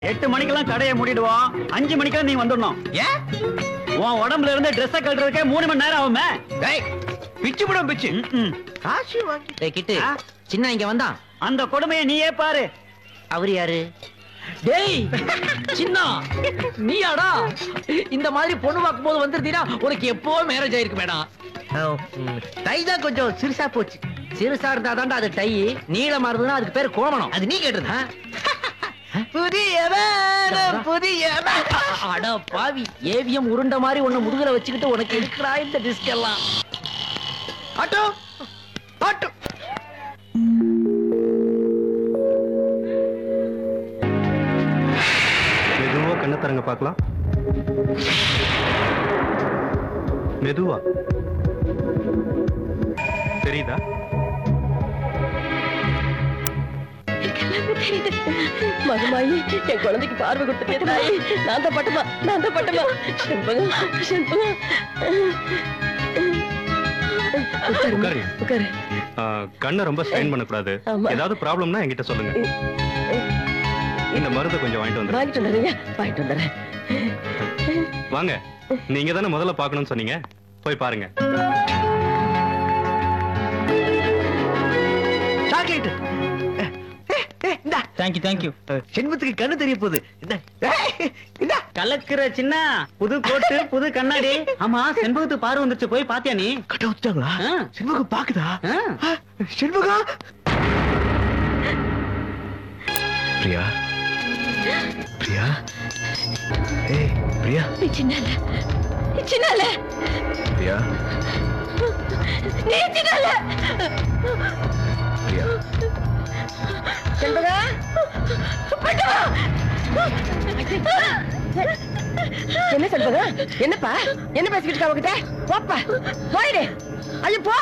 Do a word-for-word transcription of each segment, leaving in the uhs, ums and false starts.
எட்டு மணிக்கெல்லாம் கடையை மூடிடுவோம். அஞ்சு மணிக்கெல்லாம் நீ வந்துடணும். ஏன் உன் உடம்புல இருந்து ட்ரெஸ் கழட்டுறதுக்கே மூணு மணி நேரம் ஆகுமே. பிச்சு விடும் பிச்சு ம்ம். காசு வாங்கி டேய் கிட்டு, ஆ? சின்ன இங்க வந்தான். அந்த கொடுமையை நீயே பாரு. அவர் யாரு? டேய் சின்னா, நீயாடா? இந்த மாதிரி பொண்ணு பார்க்கும் போது வந்துருந்தீனா உனக்கு எப்போ மேரேஜ் ஆயிருக்கு மேடம். டை தான் கொஞ்சம் சிறுசா போச்சு. சிறுசா இருந்தா தான்டா அது டை, நீளமா இருந்ததுன்னா அதுக்கு பேர் கோமணம். அது நீ கேட்டது. புதிய புதிய அட பாவி, ஏவிஎம் உருண்ட மாதிரி ஒண்ணு முதுகுல வச்சுக்கிட்டு உனக்கு இருக்கிறா இந்த டிஸ்க் எல்லாம். ஆட்டோ ஆட்டோ மெதுவா கண்ணை தரங்க பார்க்கலாம். மெதுவா தெரியுதா? மகமாயி, என் குழந்தைக்கு பார்வை கொடுத்துட்டே தாயே. நான் தான் பட்டமா, நான் தான் பட்டமா. செண்பகம், செண்பகம். உட்காருமா, உட்காருங்க. உட்காரு. ஆ, கண்ணை ரொம்ப ஸ்ட்ரெயின் பண்ணக்கூடாது. ஆமா. ஏதாவது ப்ராப்ளம்னா என்கிட்ட சொல்லுங்க. இந்த மருந்தை கொஞ்சம் வாங்கிட்டு வந்துடுங்க. வாங்கிட்டு வந்துடுறீங்க, வாங்கிட்டு வந்துடுறேன். வாங்க, நீங்க தானே முதல்ல பார்க்கணும்னு சொன்னீங்க, போய் பாருங்க. சாக்லேட். Thank you thank you. செண்பத்துக்கு கண்ணு தெரிய போகுது. இந்தா. ஏய், இந்தா. கலக்குற சின்ன புது கோட்டு புது கண்ணாடி. ஆமா, செண்பகத்து பாரு வந்துருச்சு, போய் பாத்தியா நீ? கட்ட வச்சாங்களா? ஆ. செண்பகம் பாக்குதா? ஆ. ஆ, செண்பகம். பிரியா, பிரியா, ஏய் பிரியா, நீ சின்னால, நீ சின்னால, பிரியா, நீ சின்னால. பிரியா. செண்பகம், பட்டமா. என்ன செண்பகம்? என்னப்பா என்ன பேசிக்கிட்டு இருக்க அவகிட்ட? போப்பா, போயிடு. ஐயோ போ.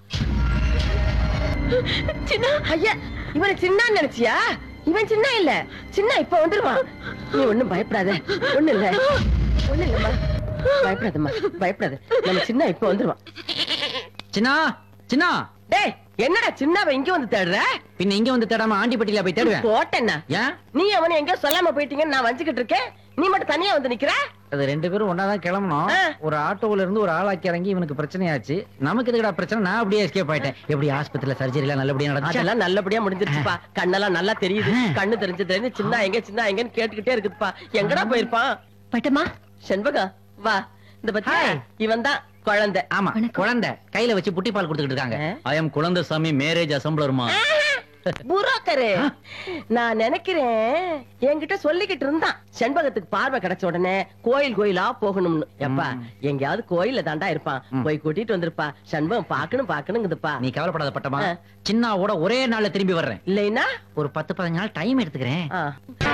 சின்ன ஐயா, இவனை சின்னான்னு நினைச்சியா? இவன் சின்ன இல்ல, சின்ன இப்ப வந்துருவான். நீ ஒண்ணும் பயப்படாத. ஒண்ணு இல்ல, ஒண்ணு இல்லம்மா, பயப்படாதம்மா, பயப்படாத. நம்ம சின்ன இப்ப வந்துருவான். சின்னா, சின்னா. டேய், என்னடா சின்னவ இங்க வந்து தேடுற? பின்ன இங்க வந்து தேடாம ஆண்டிப்பட்டியில போய் தேடுவேன். போட்டேன்னா ஏன்? நீ அவனை எங்கேயோ சொல்லாம போயிட்டீங்கன்னு நான் வஞ்சுக்கிட்டு இருக்கேன். நீ மட்டும் தனியா வந்து நிக்கிற. அது ரெண்டு பேரும் ஒன்னாதான் கிளம்பணும். ஆ. ஒரு ஆட்டோல இருந்து ஒரு ஆளாக்கி இறங்கி இவனுக்கு பிரச்சனையாச்சு. நமக்கு எதுக்குடா பிரச்சனை? நான் அப்படியே எஸ்கேப் ஆயிட்டேன். எப்படி ஆஸ்பத்திரியில சர்ஜரி எல்லாம் நல்லபடியா நடந்துச்சு? அதெல்லாம் நல்லபடியா முடிஞ்சிருச்சுப்பா. கண்ணெல்லாம் நல்லா தெரியுது. கண்ணு தெரிஞ்சதுல சின்ன எங்க சின்ன எங்கன்னு கேட்டுக்கிட்டே இருக்குதுப்பா. எங்கடா போயிருப்பான்? பட்டமா, செண்பகம் வா. இந்த பத்தியா, இவன் தான் குழந்தை. ஆமா, குழந்தை கையில வச்சு புட்டி பால் கொடுத்துட்டு இருக்காங்க. ஐ அம் குழந்தை சாமி மேரேஜ் அசம்பிளர்மா. புரோக்கரு. நான் நினைக்கிறேன் என்கிட்ட சொல்லிக்கிட்டு இருந்தான், செண்பகத்துக்கு பார்வை கிடைச்ச உடனே கோயில் கோயிலா போகணும்னு. எப்பா, எங்கயாவது கோயில்ல தாண்டா இருப்பான், போய் கூட்டிட்டு வந்திருப்பா. செண்பகம் பாக்கணும் பாக்கணுங்குதுப்பா. நீ கவலைப்படாத பட்டமா, சின்னாவோட ஒரே நாள்ல திரும்பி வர்றேன். இல்லைன்னா ஒரு பத்து பதினஞ்சு நாள் டைம் எடுத்துக்கிறேன். ஆ.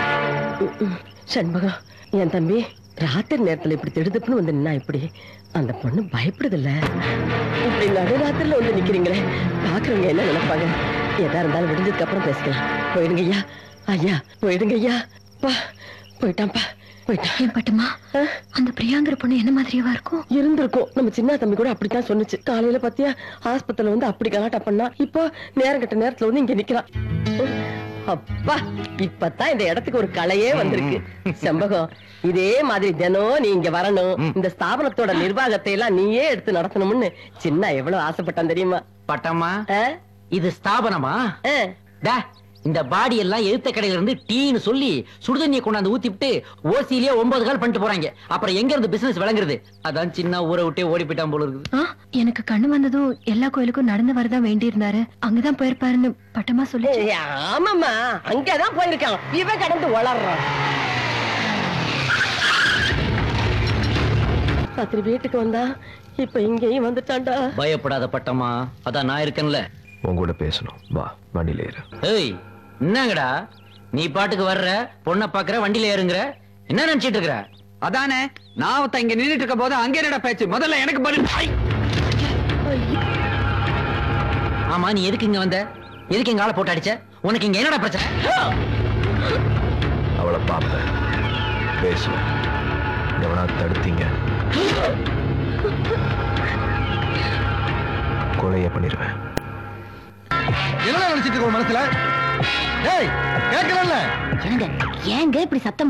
செண்பகம், என் தம்பி ராத்திரி நேரத்துல இப்படி திடுதுப்புன்னு வந்து நின்னா இப்படி அந்த பொண்ணு பயப்படுதில்ல? இப்படி நடுராத்திரில வந்து நிக்கிறீங்களே, பாக்குறவங்க என்ன நினைப்பாங்க? எதா இருந்தாலும் விடிஞ்சதுக்கு அப்புறம் பேசிக்கலாம். போயிடுங்க ஐயா, ஐயா போயிடுங்க ஐயா. பா, போயிட்டான்ப்பா, போயிட்டான். பட்டமா, அந்த பிரியாங்கிற பொண்ணு என்ன மாதிரியாவா இருக்கும்? இருந்திருக்கும். நம்ம சின்ன தம்பி கூட அப்படித்தான் சொன்னுச்சு. காலையில பாத்தியா ஆஸ்பத்திரியில வந்து அப்படி கலாட்டா பண்ணா, இப்போ நேரம் கட்ட நேரத்துல வந்து இங்க நிக்கிறான். அப்பா, இப்பதான் இந்த இடத்துக்கு ஒரு கலையே வந்திருக்கு. செண்பகம், இதே மாதிரி தினம் நீ இங்க வரணும், இந்த ஸ்தாபனத்தோட நிர்வாகத்தை எல்லாம் நீயே எடுத்து நடத்தணும்னு சின்ன எவ்வளவு ஆசைப்பட்டான் தெரியுமா? பட்டம்மா, ஆ? இது ஸ்தாபனமா? ஆ. டா, இந்த பாடி எல்லாம் எழுத்த கடையில இருந்து டீன்னு சொல்லி சுடுதண்ணியை கொண்டாந்து ஊத்தி விட்டு ஓசியிலேயே ஒன்பது கால் பண்ணிட்டு போறாங்க. அப்புறம் எங்க இருந்து பிசினஸ் விளங்குறது? அதான் சின்ன ஊரை விட்டே ஓடி போயிட்டான் போல இருக்குது. ஆ, எனக்கு கண்ணு வந்ததும் எல்லா கோயிலுக்கும் நடந்து வரதான் வேண்டி இருந்தாரு. அங்கதான் போயிருப்பாருன்னு பட்டமா சொல்லி. ஏய், ஆமாமா, அங்கதான் போயிருக்கான். இவன் கடந்து வளர்றான். ராத்திரி வீட்டுக்கு வந்தா இப்ப இங்கேயும் வந்துட்டான்டா. பயப்படாத பட்டம்மா, அதான் நான் இருக்கேன்ல. உங்கூட பேசணும், வா வண்டியில ஏறு. ஏய், என்னங்கடா நீ பாட்டுக்கு வர்ற, பொண்ணை பாக்குற, வண்டியில ஏறுங்கிற, என்ன நினைச்சிட்டு இருக்கிற? அதானே நான் ஒருத்தன் இங்க நின்னுட்டு இருக்க போது அங்க என்னடா பேச்சு? முதல்ல எனக்கு பதில். ஐ! ஆமா, நீ எதுக்கு இங்க வந்த? எதுக்கு எங்க ஆளை போட்டு அடிச்ச? உனக்கு இங்க என்னடா பிரச்சனை? அவளை பார்ப்பேன், பேசுவேன். எவனா தடுத்தீங்க, கொலைய பண்ணிடுவேன். என்ன நினைச்சிட்டு இருக்க மனசுல? ஏய், கேட்கல. ஏங்க இப்படி சத்தம்